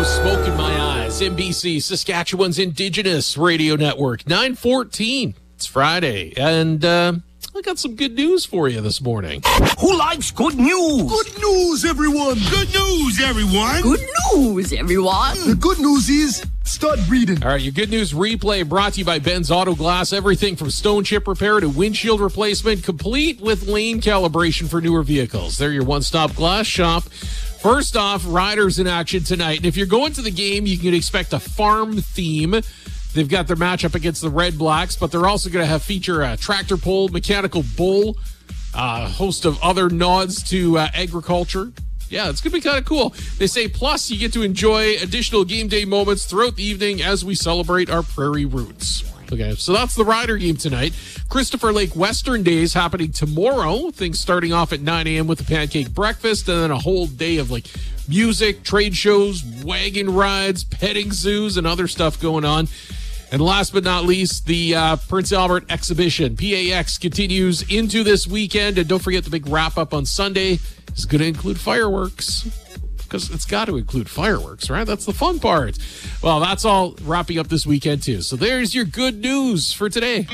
No Smoke in My Eyes. NBC, Saskatchewan's Indigenous Radio Network. 9:14. It's Friday. And I got some good news for you this morning. Who likes good news? Good news, everyone. Good news, everyone. Good news, everyone. The good news is start reading. All right, your good news replay brought to you by Ben's Auto Glass. Everything from stone chip repair to windshield replacement, complete with lane calibration for newer vehicles. They're your one-stop glass shop. First off, Riders in action tonight. And if you're going to the game, you can expect a farm theme. They've got their matchup against the Red Blacks, but they're also going to feature a tractor pull, mechanical bull, a host of other nods to agriculture. Yeah, it's going to be kind of cool. They say, plus, you get to enjoy additional game day moments throughout the evening as we celebrate our prairie roots. Okay, so that's the Rider game tonight. Christopher Lake Western Days happening tomorrow. Things starting off at 9 a.m. with the pancake breakfast, and then a whole day of music, trade shows, wagon rides, petting zoos, and other stuff going on. And last but not least, the Prince Albert exhibition, PAX, continues into this weekend. And don't forget the big wrap-up on Sunday is going to include fireworks. Because it's got to include fireworks, right? That's the fun part. Well, that's all wrapping up this weekend, too. So there's your good news for today.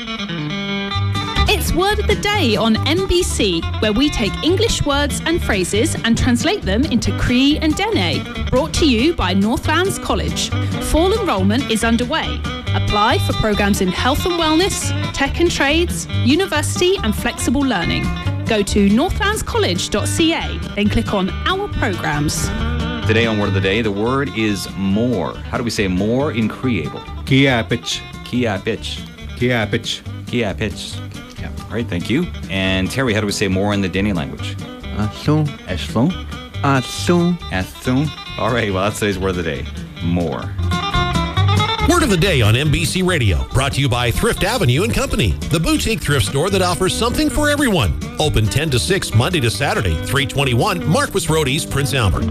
It's Word of the Day on NBC, where we take English words and phrases and translate them into Cree and Dene. Brought to you by Northlands College. Fall enrolment is underway. Apply for programs in health and wellness, tech and trades, university and flexible learning. Go to northlandscollege.ca, then click on Our Programs. Today on Word of the Day, the word is more. How do we say more in Creable? Kiapich. Kiapich. Kiapich. Kiapich. Yeah. All right, thank you. And Terry, how do we say more in the Dene language? Asun. Ashflon? Asun. Athun. All right, well, that's today's Word of the Day. More. Word of the Day on NBC Radio, brought to you by Thrift Avenue & Company, the boutique thrift store that offers something for everyone. Open 10 to 6 Monday to Saturday, 321 Marquis Road East, Prince Albert.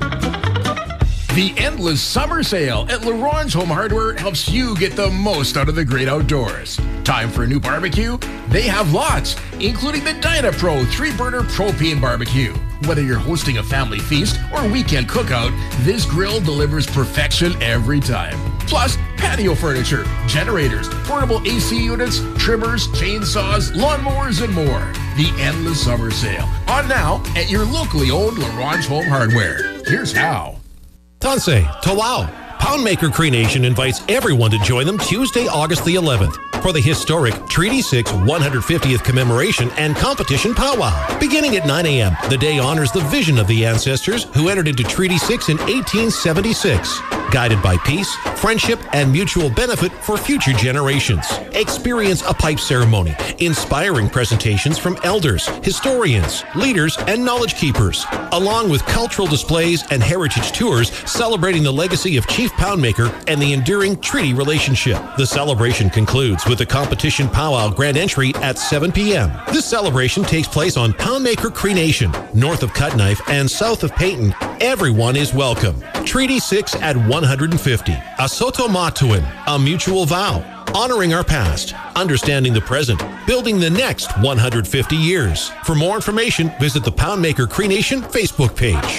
The endless summer sale at LaRonge Home Hardware helps you get the most out of the great outdoors. Time for a new barbecue? They have lots, including the DynaPro 3-burner propane barbecue. Whether you're hosting a family feast or weekend cookout, this grill delivers perfection every time. Plus, patio furniture, generators, portable AC units, trimmers, chainsaws, lawnmowers, and more. The endless summer sale. On now at your locally owned LaRonge Home Hardware. Here's how. Tansei, Tawau. Poundmaker Cree Nation invites everyone to join them Tuesday, August the 11th for the historic Treaty 6 150th commemoration and competition powwow. Beginning at 9 a.m., the day honors the vision of the ancestors who entered into Treaty 6 in 1876, guided by peace, friendship, and mutual benefit for future generations. Experience a pipe ceremony, inspiring presentations from elders, historians, leaders, and knowledge keepers, along with cultural displays and heritage tours celebrating the legacy of Chief Poundmaker and the enduring treaty relationship. The celebration concludes with the competition powwow grand entry at 7 p.m. This celebration takes place on Poundmaker Cree Nation, north of Cutknife and south of Peyton. Everyone is welcome. Treaty 6 at 150. A Soto Matuin, a mutual vow. Honoring our past, understanding the present, building the next 150 years. For more information, visit the Poundmaker Cree Nation Facebook page.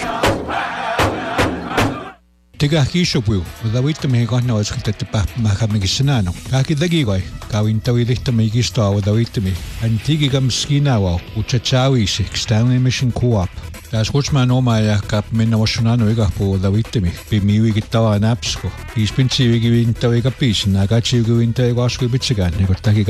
Tegahkishopu, without me got no expected to Mahamigisanano. Kaki the Gigoi, Kawin Tawidita Megisto without me, and Tigigam Skinawa, Uchachawi 6, Stanley Mission Co-op. Das Kutsman Omaya Cap Minawashunano Igapo, the Vitimi, Bimi Gitawa and Apsco. He's been seeing Tawega Peace, and I got you going to Wasco Bichigan,